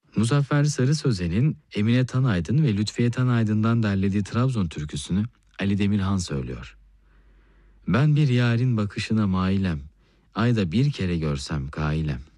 Muzaffer Sarı Sözen'in Emine Tanaydın ve Lütfiye Tanaydın'dan derlediği Trabzon türküsünü Ali Demirhan söylüyor. Ben bir yârin bakışına mailem, ayda bir kere görsem kailem.